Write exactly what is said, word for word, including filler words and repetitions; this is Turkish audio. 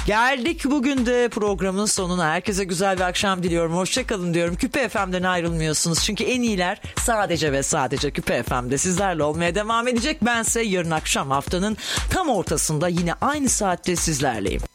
Geldik bugün de programın sonuna. Herkese güzel bir akşam diliyorum. Hoşçakalın diyorum. Küpe F M'den ayrılmıyorsunuz. Çünkü en iyiler sadece ve sadece Küpe F M'de sizlerle olmaya devam edecek. Bense yarın akşam haftanın tam ortasında yine aynı saatte sizlerleyim.